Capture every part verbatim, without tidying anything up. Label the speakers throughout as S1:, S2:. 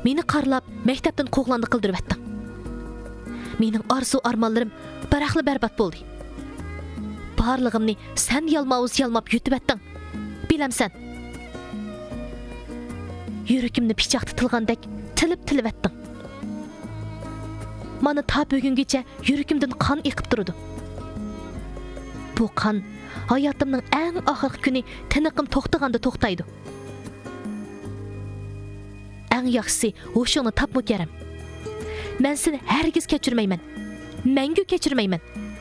S1: meni qarlab, maktabdan qo'g'landi qildirib etding. Mening arzu armonlarim baraqli barbat bo'ldi. Barlig'imni sen yalmavuz yalmab yutib etding. Bilamsan. Yuragimni pichoq titilgandek tilib-tilib etding. Mana ta bugungacha yuragimdan qon eqib turdi. Bu qon hayotimning eng oxirgi kuni tiniqim to'xtaganda to'xtaydi. Eng yaxshisi o'shuni tap Mukarram. Men seni hargiz kechirmayman. Mangu kechirmayman.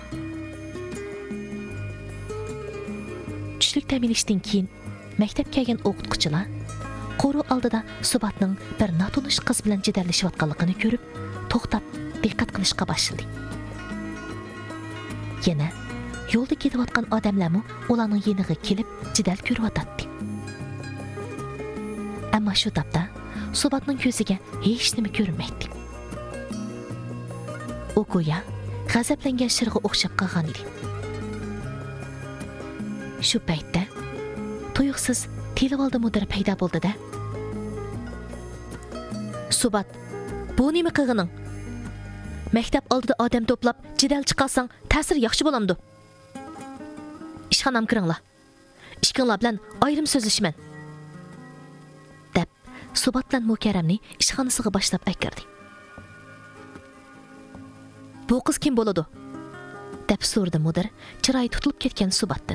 S1: Tushlik ta'minlashdan keyin maktabga kelgan o'qituvchilar qo'ri oldida Subatning bir notanish qiz bilan jidallashayotganligini ko'rib, to'xtab diqqat qilishga boshladi. Yana yo'lda ketayotgan odamlarmi ularning yeniga kelib jidal ko'ryotdi. Ammo shu topda Subatning ko'ziga hech nima ko'rinmaydi. U go'yo g'azablangan shirg'a o'xshab qolgan edi. Shu paytda tuyuqsiz televolda mudir paydo bo'ldi-da. Subat, bu nima qilganing? Maktab oldida odam to'plab jidal chiqarsang, ta'sir yaxshi bo'lamdi. Ishxonam kiringlar. Ishqinglar bilan ayrim so'zlashman. deb Subat bilan Mukarramni ishxonasiga boshlab aytdi. Bu qiz kim bo'ladi? deb so'radi mudir, chiroyi tutilib ketgan Subatdan.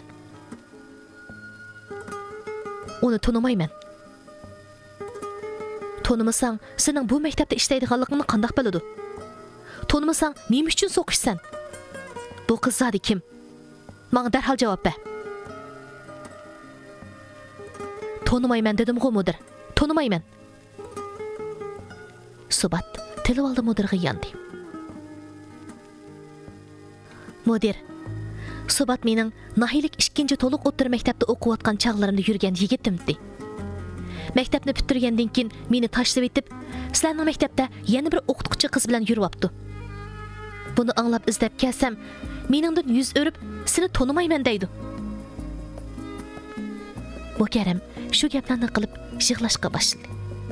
S1: Uni tonimayman. Tonimasang, sening bu maktabda ishlaydiganligingni qanday biladi? Tonimasang, nima uchun so'qishsan? Bu qiz zodi kim? Menga darhol javob ber. Tonimayman dedim-ku mudir. Tonimayman. Subat televolda mudirga yandi. Mudir, Subat mening nahilik ikkinchi to'liq o'rta maktabda o'qiyotgan chog'larimda yurgan yigitimdi. Maktabni bitirgandan keyin meni tashlab etib, sizlarning maktabda yana bir o'qituvchi qiz bilan yuryapti. Buni anglab izlab kelsam, meningdan yuz o'rib, seni tonimayman deydi. Mukarram shu gaplarni qilib yig'lashga boshladi.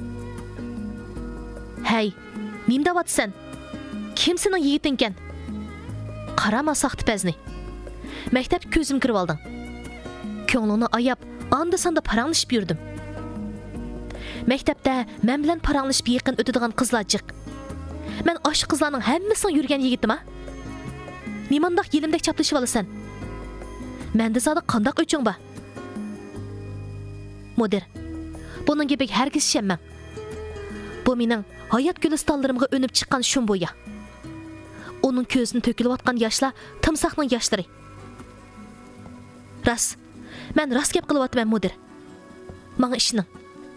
S1: Hey, nima deyapsan? Kim sening yigitingkan? Qarama saxtipazni. Maktab ko'zim kirib olding. Ko'nglini ayab, anda-sanda paranglashib yurdim. Maktabda men bilan paranglashib yaqin o'tadigan qizlar jiq. Men osh qizlarning hammasini yurgan yigitim-a? Nimandaq yelimdek chaplashib olasan? Menda zodi qandaq o'ching ba? Mudir, buning gapiga hargiz ishonmang. Bu mening hayot gulistanlarimga o'nib chiqqan shum bo'ya. Onun ko'zini to'kilayotgan yoshlar timsohning yoshlari. Ras, men ras gap qilyapman mudir. Menga ishning.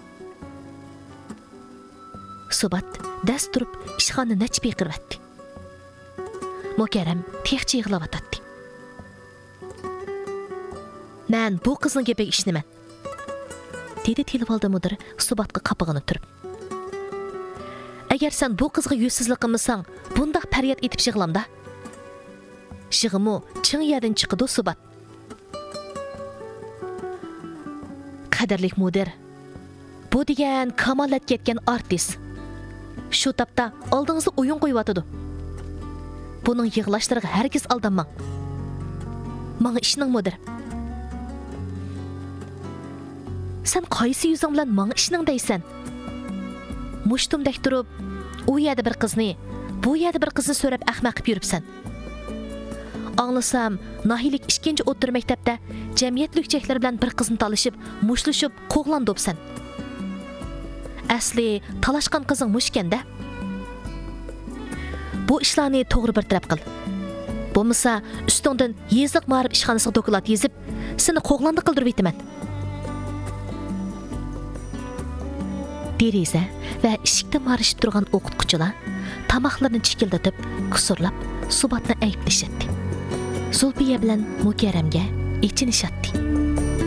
S1: Subat dast turib ishxonni nachib yiqirvatdi. Mukarram texchi yig'layotdi. Men bu qizning gapiga ishnaman. dedi televolda mudir Subatga qapig'ini turib. Agar sen bu qizga yuzsizlik qilmasang, bundaq faryod etib yig'lamda. Yig'imi chin yerdan chiqdi Subat. Qadrli mudir, bu degan kamolat ketgan artist. Shu tapda oldingizga o'yin qo'yib Buning yig'lashlariga hargiz aldanmang. Menga ishning mudir. Sen qaysi yuzing bilan menga ishning deysan? Mushtumdek turib, u yerda bir qizni, bu yerda bir qizni so'rab ahmoq qilib yuribsan. Anglasam, nahilik ikkinchi o'rta maktabda jamiyat lukchaklar bilan bir qizni talashib, mushlashib, qo'g'landobsan. Asli talashgan qizing mushkanda. Bu ishlarni to'g'ri bir taraf qil. Bo'lmasa, ustingdan yeziq ma'rif ishxonasiga dokulat yezib, seni qo'g'landi qildirib etaman. Deriza va eshikda marishib turgan o'qituvchilar tomoqlarini chikildatib, kusurlab, Subatni ayblashadi. Zulfiya bilan Mukarramga ichinishadi.